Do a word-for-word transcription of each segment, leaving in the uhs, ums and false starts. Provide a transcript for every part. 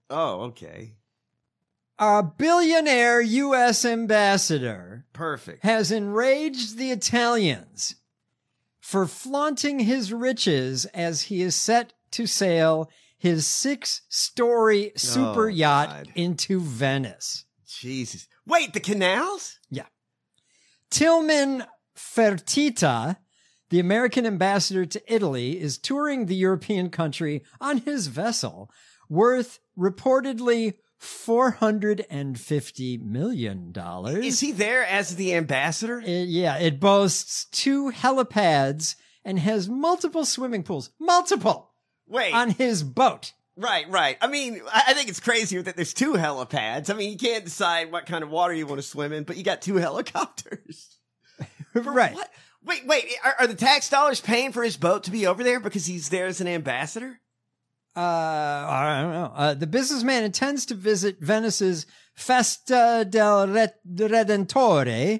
Oh, okay. A billionaire U S ambassador Perfect. has enraged the Italians for flaunting his riches as he is set to sail his six-story super Oh, yacht God. into Venice. Jesus. Wait, the canals? Yeah. Tillman Fertitta, the American ambassador to Italy, is touring the European country on his vessel, worth reportedly four hundred fifty million dollars. Is he there as the ambassador? It- yeah, it boasts two helipads and has multiple swimming pools. Multiple! Wait. On his boat. Right, right. I mean, I I think it's crazier that there's two helipads. I mean, you can't decide what kind of water you want to swim in, but you got two helicopters. Right. What? Wait, wait. Are, are the tax dollars paying for his boat to be over there because he's there as an ambassador? Uh, I don't know. Uh, the businessman intends to visit Venice's Festa del Re- Redentore,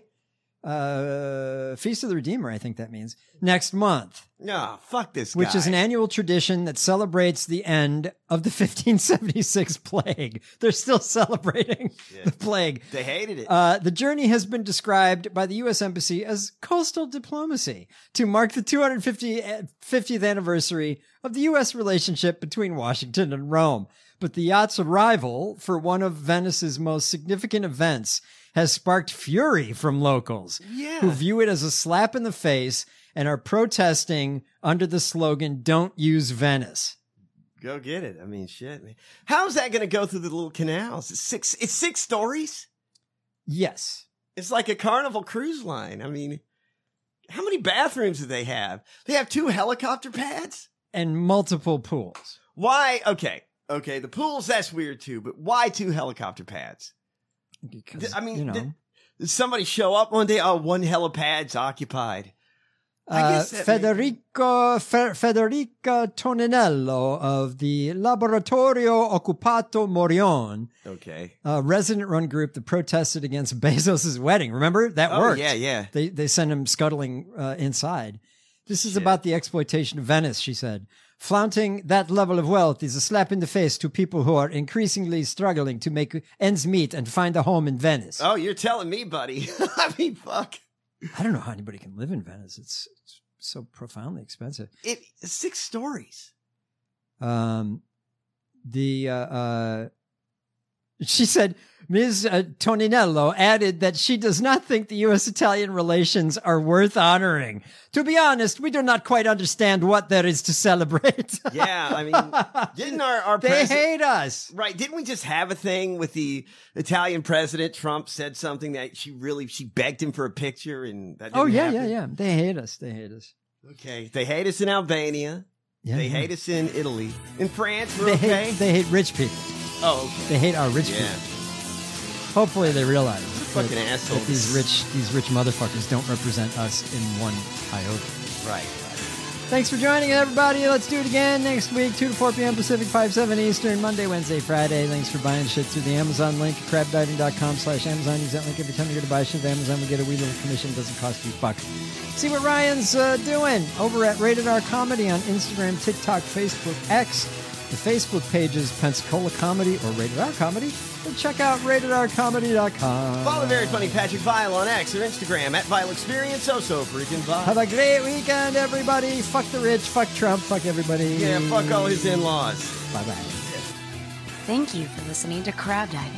uh, Feast of the Redeemer, I think that means, next month. No, fuck this guy. Which is an annual tradition that celebrates the end of the fifteen seventy-six plague. They're still celebrating Shit. the plague. They hated it. Uh, the journey has been described by the U S Embassy as coastal diplomacy to mark the two hundred fiftieth anniversary of the U S relationship between Washington and Rome. But the yacht's arrival for one of Venice's most significant events has sparked fury from locals Yeah. who view it as a slap in the face and are protesting under the slogan, "Don't use Venice." Go get it. I mean, shit, man. How's that going to go through the little canals? It's six, it's six stories? Yes. It's like a Carnival cruise line. I mean, how many bathrooms do they have? They have two helicopter pads? And multiple pools. Why? Okay. Okay. The pools, that's weird too, but why two helicopter pads? Because, I mean, you know. did, did somebody show up one day? Oh, one helipad's occupied. I Uh, guess that makes- Federico Fe- Federica Toninello of the Laboratorio Occupato Morion, Okay. a resident-run group that protested against Bezos' wedding. Remember? That Oh, worked. yeah, yeah. They they sent him scuttling uh, inside. This is Shit. about the exploitation of Venice, she said. Flaunting that level of wealth is a slap in the face to people who are increasingly struggling to make ends meet and find a home in Venice. Oh, you're telling me, buddy. I mean, fuck. I don't know how anybody can live in Venice. It's, it's so profoundly expensive. It, it's six stories. Um, the, uh, uh, she said, Miz Uh, Toninello added that she does not think the U S-Italian relations are worth honoring. To be honest, we do not quite understand what there is to celebrate. Yeah, I mean, didn't our, our They president... hate us. Right. Didn't we just have a thing with the Italian president? Trump said something that she really, she begged him for a picture and that didn't Oh, yeah, happen? yeah, yeah. They hate us. They hate us. Okay. They hate us in Albania. Yeah, they yeah. hate us in Italy. In France, we're They okay. hate, they hate rich people. oh, okay. They hate our rich Yeah. people. Hopefully they realize that, Fucking that assholes. these rich, these rich motherfuckers don't represent us in one iota. Right. Thanks for joining, everybody. Let's do it again next week, two to four p.m. Pacific, five, seven Eastern, Monday, Wednesday, Friday. Thanks for buying shit through the Amazon link, crabdiving.com slash Amazon. Use that link every time you go to buy shit at Amazon. We get a wee little commission. Doesn't cost you a buck. See what Ryan's uh, doing over at Rated R Comedy on Instagram, TikTok, Facebook, X. The Facebook page is Pensacola Comedy or Rated R Comedy. And check out rated r comedy dot com. Follow very funny Patrick Vile on X or Instagram at Vile Experience. So, so freaking Vile. Have a great weekend, everybody. Fuck the rich, fuck Trump, fuck everybody. Yeah, fuck all his in-laws. Bye-bye. Thank you for listening to Crab Diving.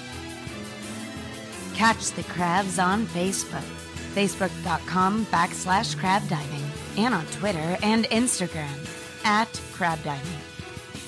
Catch the crabs on Facebook, facebook.com backslash crab diving, and on Twitter and Instagram at crab diving.